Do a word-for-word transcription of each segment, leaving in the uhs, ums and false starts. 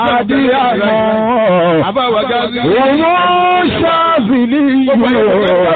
àdìyàmọ́. àbáwá gáàsì. òun ṣáàbìlì yóò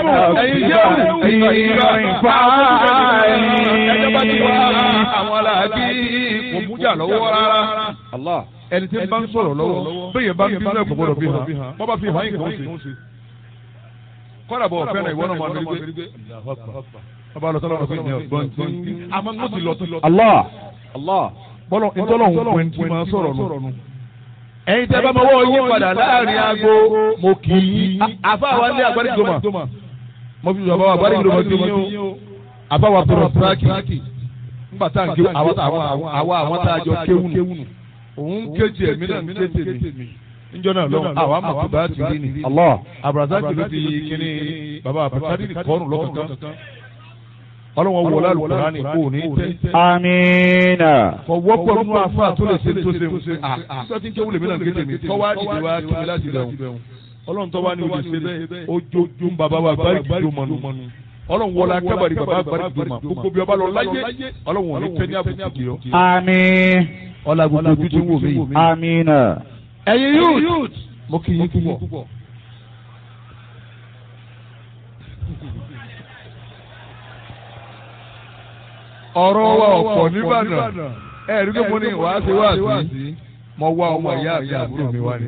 ẹjọ́ bá ti wá àwọn aláàbí kò mújà lọ́wọ́ rárá. ẹni tí ń bá ń sọ̀rọ̀ lọ́wọ́ bẹ́ẹ̀ yẹn bá ń bí náà kò gbọ́dọ̀ fi hàn bọ́ bá fi hàn yín kò ń ṣe. kọ́dà bọ̀ fẹ́ràn ìwọ náà máa ń gbé ọba lọ sọ́dọ̀ ọ̀gbìn ní ọ̀gbọ́n tí àmọ́ ń ti lọ tó lọ. bọ́lọ̀ ìtọ́lọ̀ ń pẹ́ tí máa sọ̀rọ̀ nù. ẹ̀yin tẹ́ bá máa wọ́ yín padà láàrin aago mo kì í àfa wa ní àgbáríjọmọ mo fi bàbá wa àgbáríjọmọ sí yín o àfa wa tọrọ síráàkì nígbà tá à ń ké àwa àwọn tá a jọ kéwù nù òun kéjì ẹ̀mí náà ń ké tèmi njọ náà lọ àwa mọ̀tò bá ti rí ni abrazaki ló ti kíní bàbá abrazaki kọ́ọ̀nù lọ́kọ̀ọ̀kan ọlọ́wọ́n wọlé alùpùpù ní kò ní tẹ́. amiina. kò wọ́pọ̀ nínú afa tó lè ṣe tó ṣe ń ṣe à nígbà tí ń kéwù lèmi náà kéde mi tọ́wá dìde wá kí mi láti dẹ̀hùn ọlọ́run tọ́wá ní olè ṣe bẹ́ẹ̀ ojoojúm bàbá wa bá ìdúró mọ́nu ọlọ́run wọlé akábàrí bàbá àgbàrí ìdúró mọ́ gbogbo bí ọba lọ láyé ọlọ́run wọn ní tẹ́ ní àbùkù kì í yọ. àmín. ọlá gbogbo ojú tí ń wò mí. amiina. ẹ̀yin youth mo kì í púpọ̀. ọ̀rọ̀ wa ọ̀pọ̀ nìbàdàn ẹ̀rí ló mú ní wàá ṣe wá sí mo wá ọmọ ìyá àti àbúrò mi wá ní.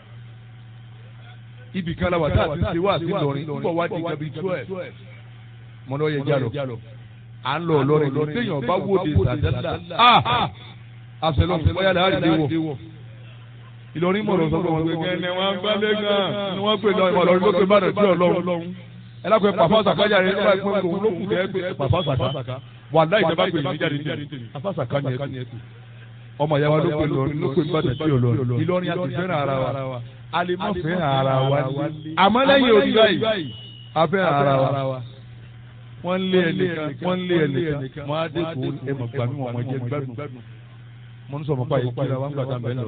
ibì kan làwọn tá a ti ṣe wá sí lọrin nígbà wá di gabi twelve mo lọ yẹ jálọ à ń lọ lọrin lọ téèyàn bá wòde sàdádà àṣẹlọ bóyá làá rí wọ. Ìlọrin mọ̀rọ̀ sọ pé wọ́n gbé kẹ́ni wọ́n gbálẹ̀ gan ni wọ́n pè lọ Ìlọrin ló pè bàdàn sí Ọlọ́run ẹ lápẹ́ pàfà sàkà jáde nígbà pé òun ló kù kẹ́ pé pàfà sàkà wà láì jẹ́ bá pè mí jáde níbi pàfà sàkà ni ẹ pè ọmọ ìyá wa ló pè lọ ló pè bàdàn sí Ọlọ́run Ìlọrin àti fẹ́ràn ara wa a lè má fẹ́ràn ara wa àmọ́ lẹ́yìn òbí báyìí a fẹ́ràn ara wa wọ́n lé ẹnìkan wọ́n lé ẹnìkan wọ́n á dé kó ẹmọ̀ gbàmí wọn mọ̀ jẹ́ gbádùn mo ń sọ mọ́ báyìí kí wa ń gbàdá mẹ́lẹ̀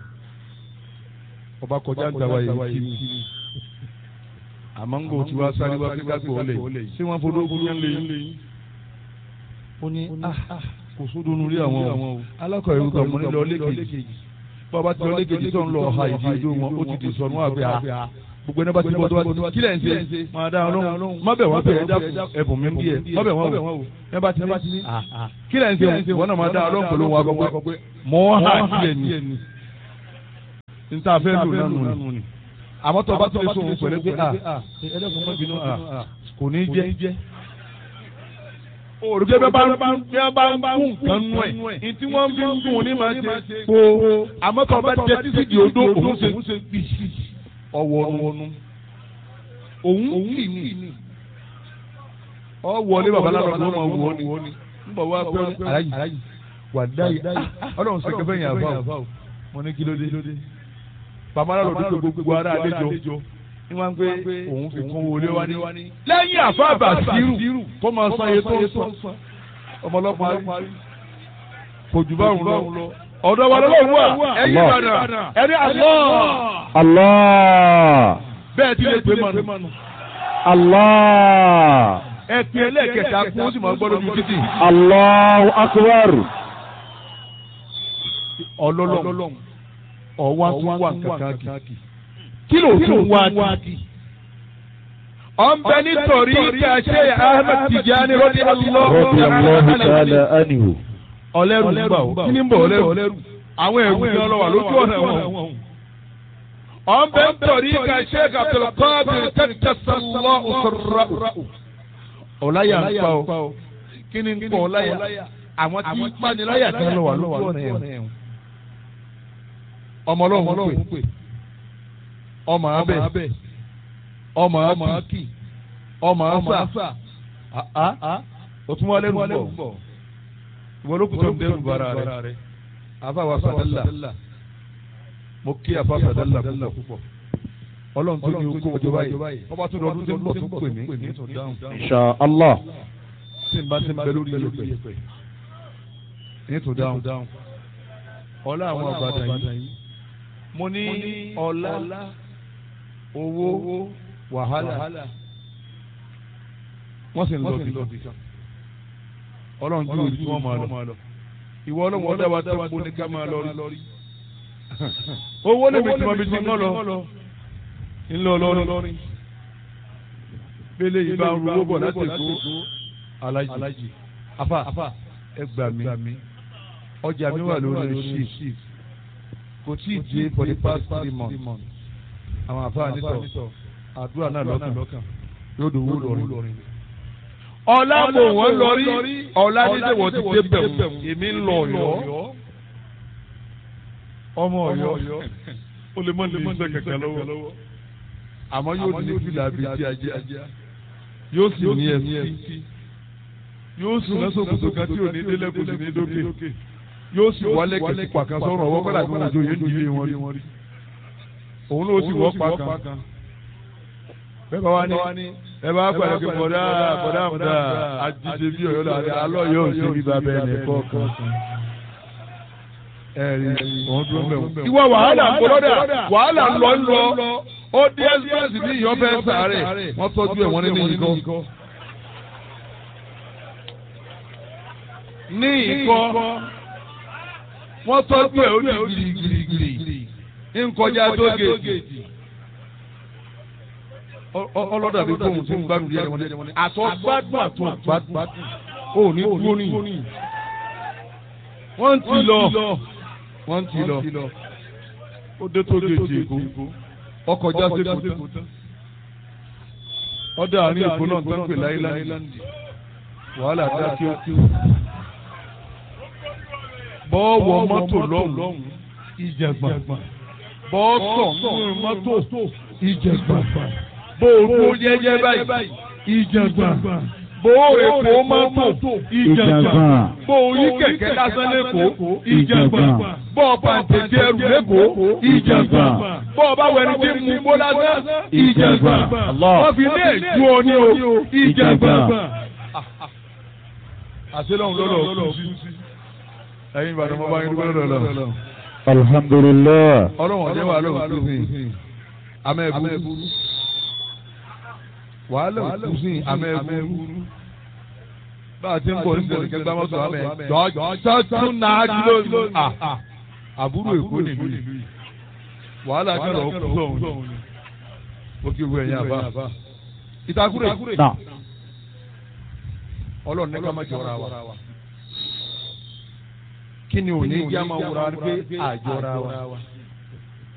ọba kọjá ń dáwà yìí kí ni àmọ́ ń gbò tí wàá sáré wá fi kágbó lè ṣé wọ́n fọdọ́ fún yẹn lè yín. ó ní kò sódò nulẹ̀ àwọn o alákọ̀ọ́ ìrúkọ mọ́ ní lọ lẹ́kẹ̀jì bàbá tí lọ lẹ́kẹ̀jì tó ń lọ ọ̀ha ìdí ìdó wọn ó ti dè sọnù àbẹ́ à gbogbo ẹni bá ti bọ́ tó wá kí lẹ̀ ń ṣe máa dá ọlọ́run má bẹ̀ wọ́n bẹ̀ ẹ dákun ẹ̀bùn mi bí ẹ má bẹ̀ wọ́n wò ẹ bá ti ní kí lẹ̀ ń ṣe wọ́n náà máa dá ọlọ́run pẹ̀lú wọn akọ pé mọ́ hà díẹ̀ ni nta fẹ́ lò nánu ni àmọ́ tó bá tó lè sóhun pẹ̀lú pé a ẹlẹ́kùn mọ́ bínú a kò ní jẹ́ òrùké bẹ́ẹ̀ bá ń bá ń kún nǹkan nú ẹ̀ ntí wọ́n fi ń gún ní máa ṣe kó àmọ́ tó bá jẹ títí di odó òun ṣe bí ọwọ́ ọ̀nù òun kì ní ọ wọlé babaláwo ló máa wọ ni nígbà wá pé aláyì wà dáyì ọlọ́run sèké fẹ́ yàn àbá o mo ní kí ló dé bàbá náà lọ́dún tó gbogbo ara àlejò ní wọ́n ń pé òun fi kún wọlé wá ní. lẹ́yìn àfáàbà sírù kó máa san iye tó ń san ọmọlọ́pàá kò jù báwọn lọ. ọ̀dọ̀ wa lọ́wọ́ wà ẹ̀yìn Ìbàdàn ẹ̀rí Allah. Allah. bẹ́ẹ̀ ti lè pè mọ́nu. Allah. ẹ pè ẹlẹ́ẹ̀kẹta kó o sì máa gbọ́dọ̀ ju títì. Allahu akbar. ọlọ́lọ́run ọwọ́ tún wà kankan kì kí ló tún wá kì. ọ̀nbẹ nítorí kàṣẹ Ahmed Tijani rọ́dí Radiyallahu ta'ala anhu. ọlẹ́rù ń bà ó kí ni ń bọ̀ ọlẹ́rù àwọn ẹ̀rù ni ọlọ́wà lójú ọ̀nà wọn. ọ̀nbẹ nítorí kàṣẹ Abdul Qadir tẹ̀sánlọ́ òṣèrà. ọ̀láyà ń pa ó kí ni ń pọ̀ ọ̀láyà àwọn tí ń paniláyà kan lọ́wà lójú ọ̀nà ẹ̀wọ̀n. ọmọ ọlọ́run pè ọmọ abẹ ọmọ akí ọmọ asa òtún wọlé ń bọ̀ ìwọ ló kù tó ń dẹrù bara rẹ afáwa sàdálà mo kí afá sàdálà púpọ̀ ọlọ́run tó ní okó ọjọ́ báyìí ọba tó lọ́dún tó ń bọ̀ tó pè mí ní ètò dáhùn. Insha Allah. tí n bá ti ń bẹ lórí yẹpẹ ní ètò dáhùn ọlá àwọn àbàdàn yìí mo ní ọlá owó wàhálà wọ́n sì ń lọ bí kan ọlọ́run tí ojú wọn máa lọ ìwọ ọlọ́run ọdẹ wa tó kó ní ká máa lọ rí owó lè mi tí mo fi ti ń lọ ńlọ lọrin pélé yìí bá ń ru owó bọ̀ láti èkó alájì afa ẹ gbà mí ọjà mi wà lórí shift kò tí ì dé for the past three months àwọn afa nítọ̀ àdúrà náà lọ́kàn yóò dùn wó lọrin. ọ̀la kò wọ́n lọrí ọ̀la nílé wọ́n ti dé bẹ̀rù èmi ń lọ Ọ̀yọ́ ọmọ Ọ̀yọ́ ó lè mọ lè ṣe kẹ̀kẹ́ lọ́wọ́ àmọ́ yóò ní fìlà bíi ti ajá yóò sì ní ẹsí yóò sì lọ́sọ̀ kòtò kan tí ò ní délẹ̀ kò sì ní dókè yóò sì wálé kẹsì pàkan sọ̀rọ̀ ọwọ́ kọ́lá tí wọ́n jọ yé nílé wọn rí òun ló sì wọ́ pàkan bẹ́ẹ̀ bá wá ní ẹ bá pàdé pé bọ̀dá bọ̀dá àmúdá àjíṣe bí Ọ̀yọ́ la alọ́ yóò ṣe bí bàbá ẹnì kọ̀ọ̀kan ẹ̀rí òun dúró mẹ́wọ̀n. ìwọ wàhálà ń bọ́lọ́dà wàhálà ń lọ ń lọ ó dé ẹ́sìpẹ́sì ní ìyọ́ fẹ́ sàárẹ̀ wọ́n tọ́jú ẹ̀ wọ́n ní ìkọ́. ní ìkọ́ wọ́n tọ́jú ẹ̀ ó ní gírígírí ń kọjá tó gèèjì. ọlọ́dà bí fóun tó ń gbádùn díẹ̀ wọ́n ní àtọ́ gbádùn àtọ́ gbádùn ó ní dúró ní. wọ́n ti lọ wọ́n ti lọ ó dé tó gèèjì èkó ọkọ̀ já sí èkó tán ọdẹ àárín èkó náà tó ń pè láìláńdì wàhálà dá kí ó kí ó bọ́ọ̀wọ̀ mọ́tò lọ́hùn ìjẹ̀gbọ̀n bọ́ọ̀tọ̀ nínú mọ́tò ìjẹ̀gbọ̀n bóòrò yẹ́yẹ́ báyìí ìjẹ̀gbọ̀n bóòrè kó mọ́tò ìjẹ̀gbọ̀n bóòrí kẹ̀kẹ́ lásán lẹ́kọ̀ọ́ ìjẹ̀gbọ̀n bọ́ọ̀ pàǹtẹ̀tẹ̀ ẹrù lẹ́kọ̀ọ́ ìjẹ̀gbọ̀n bọ́ọ̀ bá wẹni tí mú bó lásán ìjẹ̀gbọ̀n wọ́n fi lé èjú ọ ní o ìjẹ̀gbọ̀n. àṣelọ́hún lọ́lọ́ kú sí ẹ̀yin Ìbàdàn mo bá yín dúpẹ́ lọ́dọ̀ lọ. alhamdulilayi. ọlọ́wọ̀n ọ̀jẹ̀ wà lóhùn kú sí amẹ́ ẹ̀bùrú wàhálà òkú sí amẹ́ ẹ̀bùrú bá a ti ń bọ̀ nígbà tí gbàmọ́ sọ amẹ́ jọ́jọ́ tún náà kìló àbúrò èkó nílùú yìí wàhálà kẹrọ òkú sọ̀hún ni ó kí wú ẹ̀yìn àbá ìtakùrẹ̀ ọlọ́run ní ká má jọra wa. kí ni òní jẹ́ àmọ́ wúra pé àjọra wa.